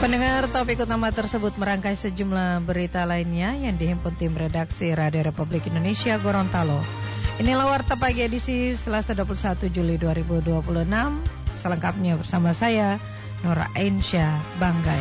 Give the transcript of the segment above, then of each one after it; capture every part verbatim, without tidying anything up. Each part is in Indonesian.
Pendengar, topik utama tersebut merangkai sejumlah berita lainnya yang dihimpun tim redaksi Radio Republik Indonesia Gorontalo. Inilah Warta Pagi edisi Selasa dua puluh satu Juli dua ribu dua puluh enam. Selengkapnya bersama saya, Nora Ainsya Banggai.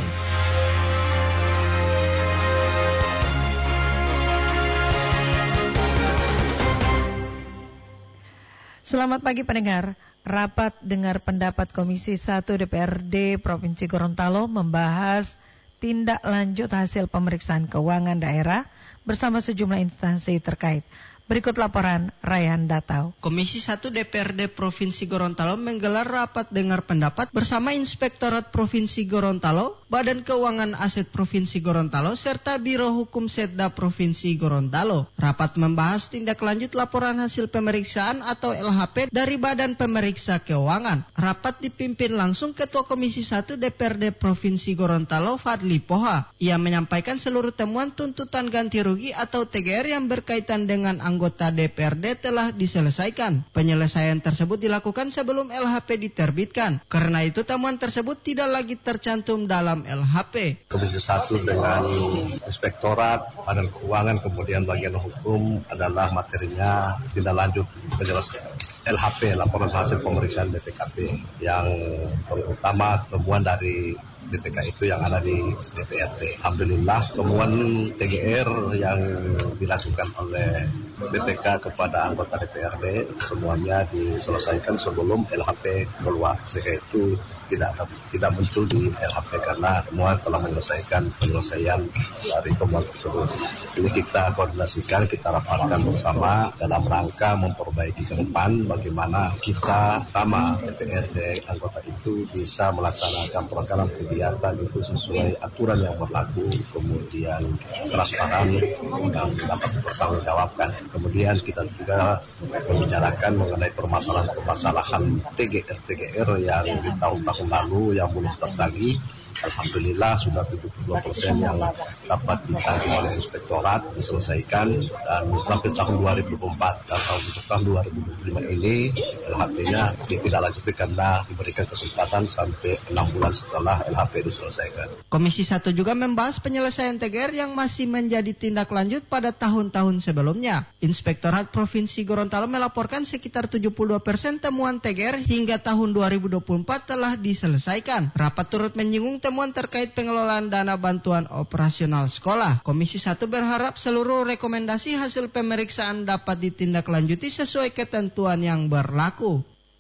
Selamat pagi pendengar. Rapat dengar pendapat Komisi satu D P R D Provinsi Gorontalo membahas tindak lanjut hasil pemeriksaan keuangan daerah bersama sejumlah instansi terkait. Berikut laporan Rayhan Datau. Komisi satu D P R D Provinsi Gorontalo menggelar rapat dengar pendapat bersama Inspektorat Provinsi Gorontalo, Badan Keuangan Aset Provinsi Gorontalo, serta Biro Hukum Setda Provinsi Gorontalo. Rapat membahas tindak lanjut laporan hasil pemeriksaan atau L H P dari Badan Pemeriksa Keuangan. Rapat dipimpin langsung Ketua Komisi satu D P R D Provinsi Gorontalo, Fadli Poha. Ia menyampaikan seluruh temuan tuntutan ganti rugi atau T G R yang berkaitan dengan anggota D P R D telah diselesaikan. Penyelesaian tersebut dilakukan sebelum L H P diterbitkan. Karena itu temuan tersebut tidak lagi tercantum dalam L H P. Komisi satu dengan Inspektorat, Badan Keuangan, kemudian bagian hukum adalah materinya tindak lanjut penyelesaian L H P, laporan hasil pemeriksaan B P K P, yang terutama temuan dari B P K itu yang ada di D P R D. Alhamdulillah temuan T G R yang dilakukan oleh B P K kepada anggota D P R D semuanya diselesaikan sebelum L H P keluar. Sehingga itu tidak tidak muncul di L H P karena semua telah menyelesaikan penyelesaian dari temuan tersebut. Ini kita koordinasikan, kita rapatkan bersama dalam rangka memperbaiki ke depan bagaimana kita sama D P R D anggota itu bisa melaksanakan program kegiatan itu sesuai aturan yang berlaku, kemudian transparan dan dapat dipertanggungjawabkan. Kemudian kita juga membicarakan mengenai permasalahan-permasalahan T G R T G R yang di tahun-tahun lalu yang belum tertagih. Alhamdulillah sudah tujuh puluh dua persen yang dapat ditagih oleh Inspektorat diselesaikan, dan sampai tahun dua ribu dua puluh empat dan tahun, tahun dua ribu dua puluh lima ini L H P-nya tidak lanjut karena diberikan kesempatan sampai enam bulan setelah L H P diselesaikan. Komisi satu juga membahas penyelesaian T G R yang masih menjadi tindak lanjut pada tahun-tahun sebelumnya. Inspektorat Provinsi Gorontalo melaporkan sekitar tujuh puluh dua persen temuan T G R hingga tahun dua ribu dua puluh empat telah diselesaikan. Rapat turut menyinggung temuan terkait pengelolaan dana bantuan operasional sekolah. Komisi satu berharap seluruh rekomendasi hasil pemeriksaan dapat ditindaklanjuti sesuai ketentuan yang berlaku.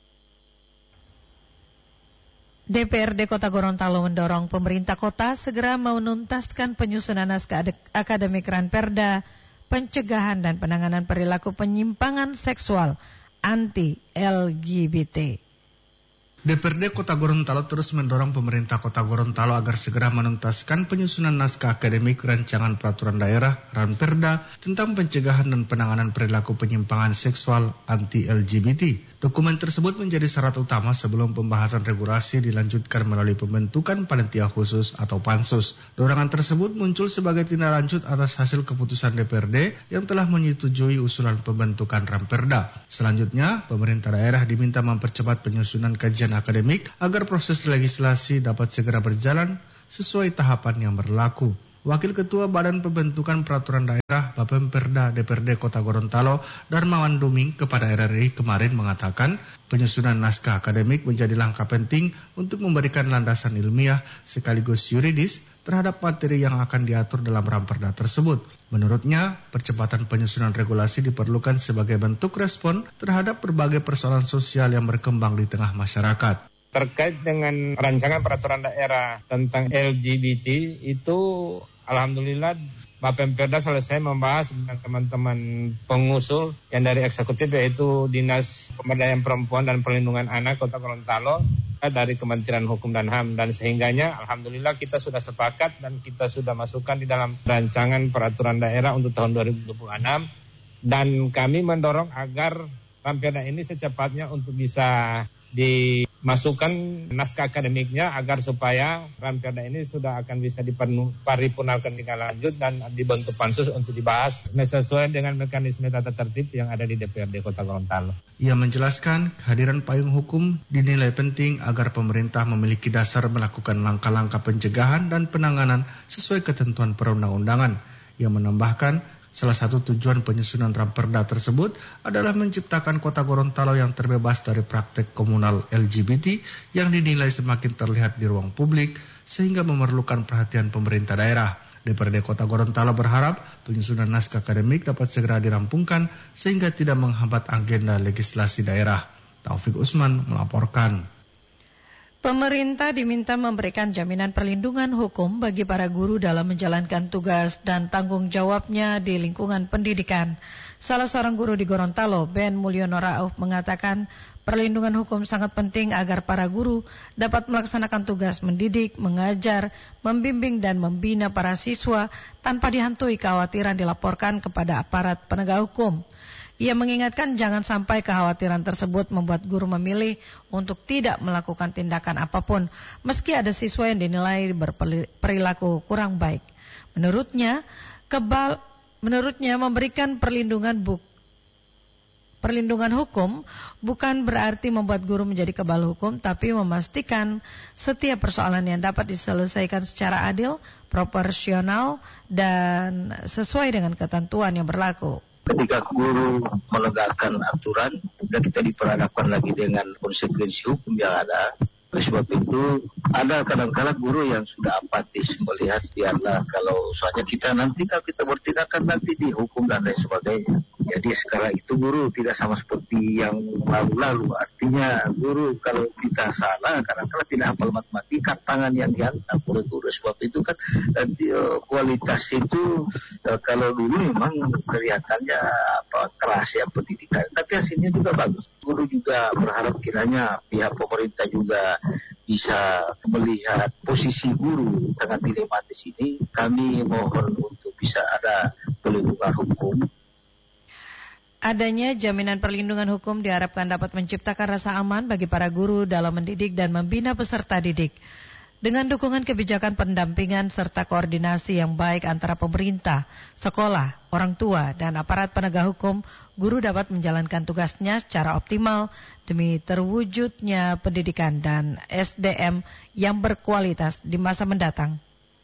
D P R D Kota Gorontalo mendorong pemerintah kota segera menuntaskan penyusunan naskah akademik Ranperda, pencegahan dan penanganan perilaku penyimpangan seksual anti L G B T. D P R D Kota Gorontalo terus mendorong pemerintah Kota Gorontalo agar segera menuntaskan penyusunan naskah akademik Rancangan Peraturan Daerah Ranperda tentang pencegahan dan penanganan perilaku penyimpangan seksual anti L G B T. Dokumen tersebut menjadi syarat utama sebelum pembahasan regulasi dilanjutkan melalui pembentukan panitia khusus atau pansus. Dorongan tersebut muncul sebagai tindak lanjut atas hasil keputusan D P R D yang telah menyetujui usulan pembentukan Ranperda. Selanjutnya, pemerintah daerah diminta mempercepat penyusunan kajian akademik agar proses legislasi dapat segera berjalan sesuai tahapan yang berlaku. Wakil Ketua Badan Pembentukan Peraturan Daerah Bapemperda D P R D Kota Gorontalo, Darmawan Duming, kepada R R I kemarin mengatakan penyusunan naskah akademik menjadi langkah penting untuk memberikan landasan ilmiah sekaligus yuridis terhadap materi yang akan diatur dalam Ranperda tersebut. Menurutnya, percepatan penyusunan regulasi diperlukan sebagai bentuk respon terhadap berbagai persoalan sosial yang berkembang di tengah masyarakat. Terkait dengan rancangan peraturan daerah tentang L G B T itu, alhamdulillah Bapemperda selesai membahas dengan teman-teman pengusul yang dari eksekutif, yaitu Dinas Pemberdayaan Perempuan dan Perlindungan Anak Kota Gorontalo, dari Kementerian Hukum dan H A M, dan sehingganya alhamdulillah kita sudah sepakat dan kita sudah masukkan di dalam rancangan peraturan daerah untuk tahun dua ribu dua puluh enam, dan kami mendorong agar Ranperda ini secepatnya untuk bisa dimasukkan naskah akademiknya agar supaya Ranperda ini sudah akan bisa diparipurnakan dengan lanjut dan dibentuk pansus untuk dibahas sesuai dengan mekanisme tata tertib yang ada di D P R D Kota Gorontalo. Ia menjelaskan kehadiran payung hukum dinilai penting agar pemerintah memiliki dasar melakukan langkah-langkah pencegahan dan penanganan sesuai ketentuan perundang-undangan. Ia menambahkan salah satu tujuan penyusunan Ranperda tersebut adalah menciptakan Kota Gorontalo yang terbebas dari praktek komunal L G B T yang dinilai semakin terlihat di ruang publik sehingga memerlukan perhatian pemerintah daerah. D P R D Kota Gorontalo berharap penyusunan naskah akademik dapat segera dirampungkan sehingga tidak menghambat agenda legislasi daerah. Taufik Usman melaporkan. Pemerintah diminta memberikan jaminan perlindungan hukum bagi para guru dalam menjalankan tugas dan tanggung jawabnya di lingkungan pendidikan. Salah seorang guru di Gorontalo, Ben Mulyono Rauf, mengatakan perlindungan hukum sangat penting agar para guru dapat melaksanakan tugas mendidik, mengajar, membimbing dan membina para siswa tanpa dihantui kekhawatiran dilaporkan kepada aparat penegak hukum. Ia mengingatkan jangan sampai kekhawatiran tersebut membuat guru memilih untuk tidak melakukan tindakan apapun, meski ada siswa yang dinilai berperilaku kurang baik. Menurutnya, kebal, menurutnya memberikan perlindungan buk, perlindungan hukum bukan berarti membuat guru menjadi kebal hukum, tapi memastikan setiap persoalan yang dapat diselesaikan secara adil, proporsional, dan sesuai dengan ketentuan yang berlaku. Ketika guru menegakkan aturan, dan kita diperhadapkan lagi dengan konsekuensi hukum yang ada. Oleh sebab itu, ada kadang-kala guru yang sudah apatis melihat, biarlah kalau soalnya kita nanti kalau kita bertindakan nanti dihukum dan lain sebagainya. Jadi sekarang itu guru tidak sama seperti yang lalu-lalu. Artinya guru kalau kita salah, kadang-kala tidak hafal matematika, tangan yang dihantam oleh guru. Sebab itu kan nanti, uh, kualitas itu uh, kalau dulu memang kelihatannya apa keras ya pendidikan, tapi hasilnya juga bagus. Guru juga berharap kiranya pihak pemerintah juga bisa melihat posisi guru sangat dilematis ini. Kami mohon untuk bisa ada perlindungan hukum. Adanya jaminan perlindungan hukum diharapkan dapat menciptakan rasa aman bagi para guru dalam mendidik dan membina peserta didik. Dengan dukungan kebijakan pendampingan serta koordinasi yang baik antara pemerintah, sekolah, orang tua, dan aparat penegak hukum, guru dapat menjalankan tugasnya secara optimal demi terwujudnya pendidikan dan S D M yang berkualitas di masa mendatang.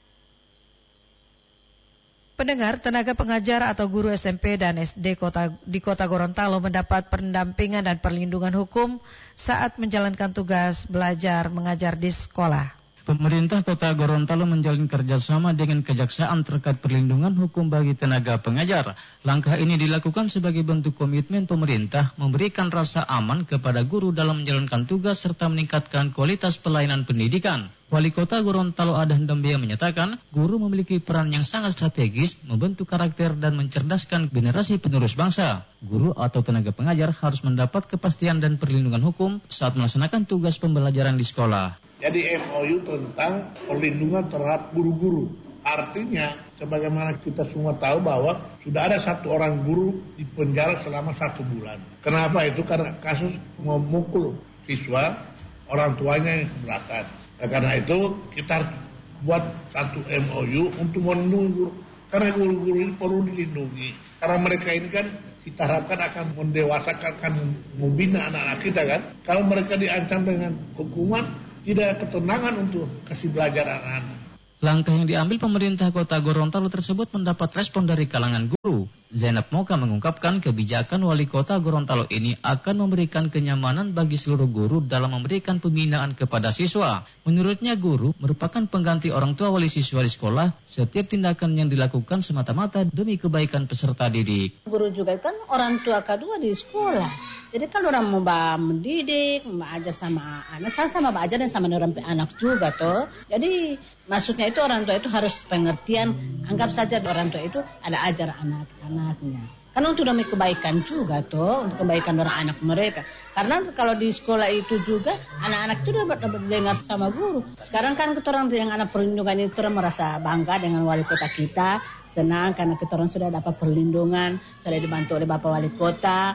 Pendengar, tenaga pengajar atau guru S M P dan S D kota, di Kota Gorontalo mendapat pendampingan dan perlindungan hukum saat menjalankan tugas belajar mengajar di sekolah. Pemerintah Kota Gorontalo menjalin kerjasama dengan Kejaksaan terkait perlindungan hukum bagi tenaga pengajar. Langkah ini dilakukan sebagai bentuk komitmen pemerintah memberikan rasa aman kepada guru dalam menjalankan tugas serta meningkatkan kualitas pelayanan pendidikan. Wali Kota Gorontalo Adhan Dambia menyatakan, guru memiliki peran yang sangat strategis membentuk karakter dan mencerdaskan generasi penerus bangsa. Guru atau tenaga pengajar harus mendapat kepastian dan perlindungan hukum saat melaksanakan tugas pembelajaran di sekolah. Jadi M O U tentang perlindungan terhadap guru-guru. Artinya, sebagaimana kita semua tahu bahwa sudah ada satu orang guru di penjara selama satu bulan. Kenapa itu? Karena kasus memukul siswa, orang tuanya yang keberatan. Nah, karena itu kita harus buat satu M O U untuk melindungi guru. Karena guru-guru ini perlu dilindungi. Karena mereka ini kan kita harapkan akan mendewasakan, akan membina anak-anak kita kan. Kalau mereka diancam dengan hukuman, tidak ketenangan untuk kasih belajar anak-anak. Langkah yang diambil pemerintah Kota Gorontalo tersebut mendapat respon dari kalangan guru. Zainab Moka mengungkapkan kebijakan wali kota Gorontalo ini akan memberikan kenyamanan bagi seluruh guru dalam memberikan pembinaan kepada siswa. Menurutnya guru merupakan pengganti orang tua wali siswa di sekolah. Setiap tindakan yang dilakukan semata-mata demi kebaikan peserta didik. Guru juga kan orang tua kedua di sekolah. Jadi kalau orang mau mendidik, mau ajar sama anak, sama belajar dan sama orang anak juga toh. Jadi maksudnya itu orang tua itu harus pengertian. Anggap saja orang tua itu ada ajar anak-anaknya. Karena untuk demi kebaikan juga toh, untuk kebaikan orang anak mereka. Karena kalau di sekolah itu juga anak-anak itu dapat dengar sama guru. Sekarang kan kita orang yang anak perlindungan itu merasa bangga dengan wali kota kita, senang karena kita orang sudah dapat perlindungan, sudah dibantu oleh Bapak Wali Kota.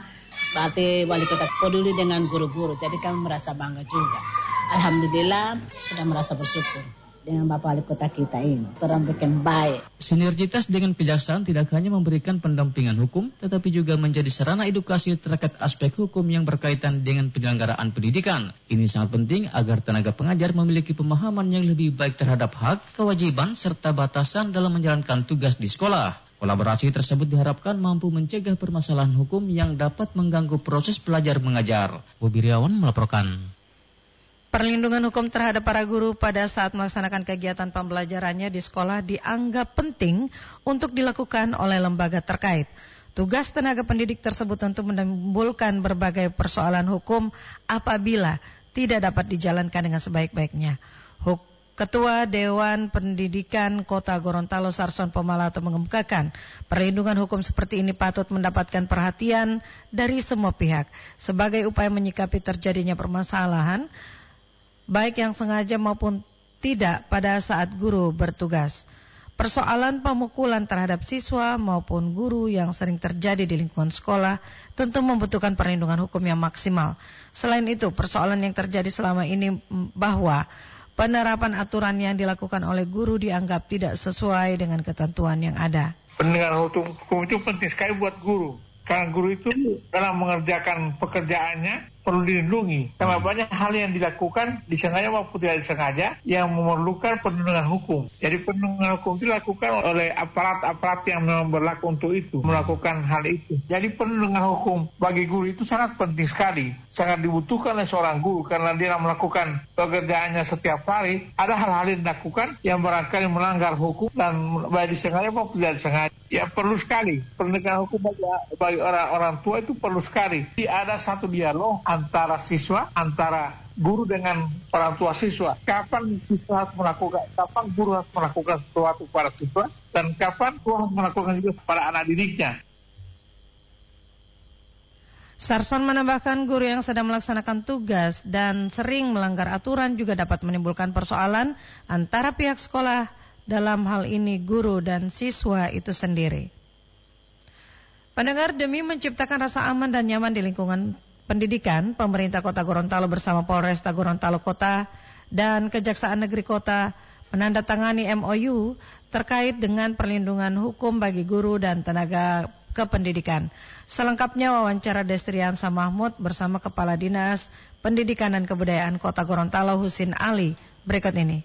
berarti wali kota peduli dengan guru-guru. Jadi kami merasa bangga juga. Alhamdulillah sudah merasa bersyukur dengan Bapak Wali Kota kita ini. Orang bikin baik. Sinergitas dengan kejaksaan tidak hanya memberikan pendampingan hukum, tetapi juga menjadi sarana edukasi terkait aspek hukum yang berkaitan dengan penyelenggaraan pendidikan. Ini sangat penting agar tenaga pengajar memiliki pemahaman yang lebih baik terhadap hak, kewajiban, serta batasan dalam menjalankan tugas di sekolah. Kolaborasi tersebut diharapkan mampu mencegah permasalahan hukum yang dapat mengganggu proses belajar mengajar. Bobi Riawan melaporkan. Perlindungan hukum terhadap para guru pada saat melaksanakan kegiatan pembelajarannya di sekolah dianggap penting untuk dilakukan oleh lembaga terkait. Tugas tenaga pendidik tersebut tentu menimbulkan berbagai persoalan hukum apabila tidak dapat dijalankan dengan sebaik-baiknya. Huk Ketua Dewan Pendidikan Kota Gorontalo Sarson Pomalato mengemukakan perlindungan hukum seperti ini patut mendapatkan perhatian dari semua pihak sebagai upaya menyikapi terjadinya permasalahan baik yang sengaja maupun tidak pada saat guru bertugas. Persoalan pemukulan terhadap siswa maupun guru yang sering terjadi di lingkungan sekolah tentu membutuhkan perlindungan hukum yang maksimal. Selain itu, persoalan yang terjadi selama ini bahwa penerapan aturan yang dilakukan oleh guru dianggap tidak sesuai dengan ketentuan yang ada. Perlindungan hukum itu penting sekali buat guru. Karena guru itu dalam mengerjakan pekerjaannya perlu dilindungi. Karena banyak hal yang dilakukan disengaja maupun tidak disengaja yang memerlukan perlindungan hukum. Jadi perlindungan hukum itu dilakukan oleh aparat-aparat yang memang berlaku untuk itu, melakukan hal itu. Jadi perlindungan hukum bagi guru itu sangat penting sekali. Sangat dibutuhkan oleh seorang guru karena dia melakukan pekerjaannya setiap hari. Ada hal-hal yang dilakukan yang barangkali melanggar hukum dan baik disengaja maupun tidak disengaja. Ya perlu sekali. Perlindungan hukum bagi, bagi orang-orang tua itu perlu sekali. Jadi ada satu dialog antara siswa, antara guru dengan orang tua siswa. Kapan siswa harus melakukan, kapan guru harus melakukan sesuatu kepada siswa, dan kapan guru harus melakukan juga kepada anak didiknya. Sarson menambahkan guru yang sedang melaksanakan tugas dan sering melanggar aturan juga dapat menimbulkan persoalan antara pihak sekolah, dalam hal ini guru dan siswa itu sendiri. Pendengar, demi menciptakan rasa aman dan nyaman di lingkungan pendidikan, pemerintah Kota Gorontalo bersama Polresta Gorontalo Kota dan Kejaksaan Negeri Kota menandatangani M O U terkait dengan perlindungan hukum bagi guru dan tenaga kependidikan. Selengkapnya wawancara Destriansa Mahmud bersama Kepala Dinas Pendidikan dan Kebudayaan Kota Gorontalo Husin Ali berikut ini.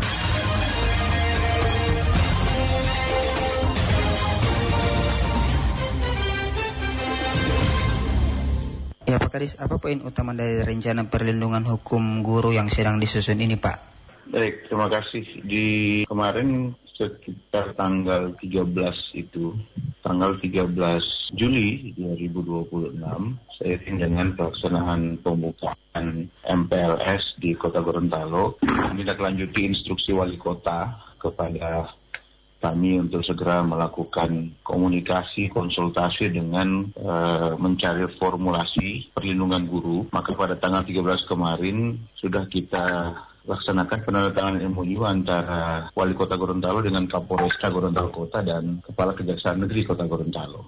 Ya Pak Kadis, apa poin utama dari rencana perlindungan hukum guru yang sedang disusun ini Pak? Baik, terima kasih. Di kemarin sekitar tanggal tiga belas itu, tanggal tiga belas Juli dua ribu dua puluh enam, seiring dengan pelaksanaan pembukaan M P L S di Kota Gorontalo, menindaklanjuti instruksi wali kota kepada kami untuk segera melakukan komunikasi, konsultasi dengan e, mencari formulasi perlindungan guru. Maka pada tanggal tiga belas kemarin sudah kita laksanakan penandatanganan M O U antara Wali Kota Gorontalo dengan Kapolresta Gorontalo Kota dan Kepala Kejaksaan Negeri Kota Gorontalo.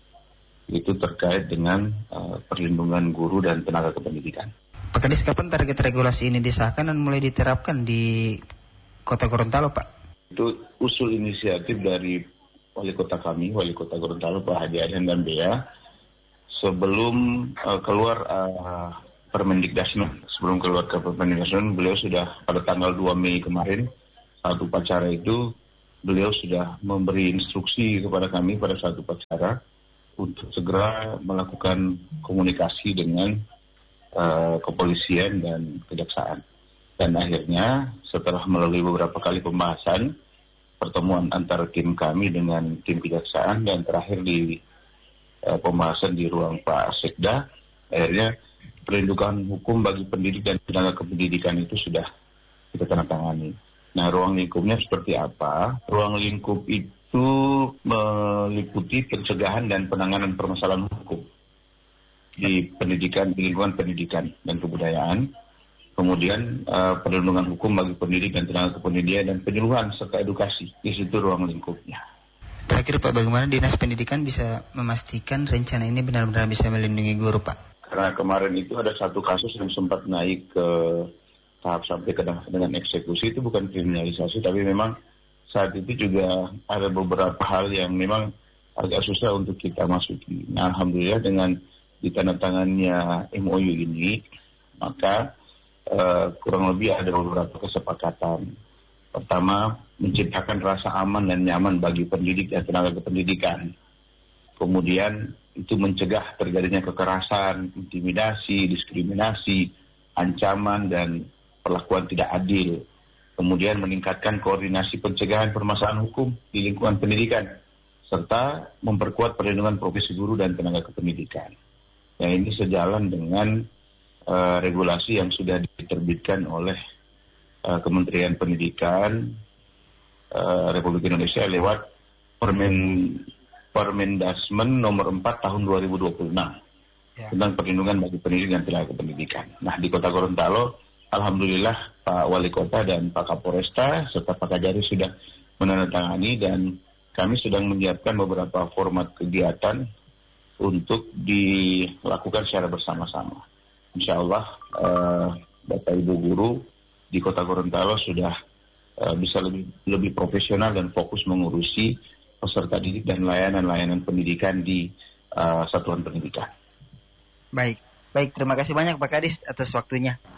Itu terkait dengan e, perlindungan guru dan tenaga kependidikan. Pak Kadis, kapan target regulasi ini disahkan dan mulai diterapkan di Kota Gorontalo Pak? Itu usul inisiatif dari wali kota kami, wali kota Gorontalo Pak Hadi Adhan dan Bea, sebelum uh, keluar uh, Permendikdasmen. Sebelum keluar ke Permendikdasmen, beliau sudah pada tanggal dua Mei kemarin, saat upacara itu, beliau sudah memberi instruksi kepada kami pada saat upacara untuk segera melakukan komunikasi dengan uh, kepolisian dan kejaksaan. Dan akhirnya setelah melalui beberapa kali pembahasan, pertemuan antara tim kami dengan tim kejaksaan dan terakhir di eh, pembahasan di ruang Pak Sekda, akhirnya perlindungan hukum bagi pendidik dan tenaga kependidikan itu sudah kita tandatangani. Nah, ruang lingkupnya seperti apa? Ruang lingkup itu meliputi pencegahan dan penanganan permasalahan hukum di pendidikan, di lingkungan pendidikan dan kebudayaan. Kemudian uh, perlindungan hukum bagi pendidik dan tenaga kependidikan dan penyuluhan serta edukasi. Di situ ruang lingkupnya. Terakhir Pak, bagaimana Dinas Pendidikan bisa memastikan rencana ini benar-benar bisa melindungi guru Pak? Karena kemarin itu ada satu kasus yang sempat naik ke tahap sampai ke dengan eksekusi, itu bukan kriminalisasi, tapi memang saat itu juga ada beberapa hal yang memang agak susah untuk kita masuki. Nah, alhamdulillah dengan ditandatangannya M O U ini, maka uh, kurang lebih ada beberapa kesepakatan. Pertama, menciptakan rasa aman dan nyaman bagi pendidik dan tenaga kependidikan. Kemudian itu mencegah terjadinya kekerasan, intimidasi, diskriminasi, ancaman dan perlakuan tidak adil. Kemudian meningkatkan koordinasi pencegahan permasalahan hukum di lingkungan pendidikan, serta memperkuat perlindungan profesi guru dan tenaga kependidikan. Nah, ini sejalan dengan uh, regulasi yang sudah diterbitkan oleh uh, Kementerian Pendidikan uh, Republik Indonesia lewat Permen Permendasmen nomor empat tahun dua ribu dua puluh enam ya, tentang perlindungan bagi pendidik dan tenaga kependidikan. Nah, di Kota Gorontalo, alhamdulillah Pak Wali Kota dan Pak Kapolresta serta Pak Kajari sudah menandatangani, dan kami sedang menyiapkan beberapa format kegiatan untuk dilakukan secara bersama-sama. Insya Allah uh, Bapak Ibu guru di Kota Gorontalo sudah uh, bisa lebih lebih profesional dan fokus mengurusi peserta didik dan layanan-layanan pendidikan di uh, satuan pendidikan. Baik, baik terima kasih banyak Pak Kadis atas waktunya.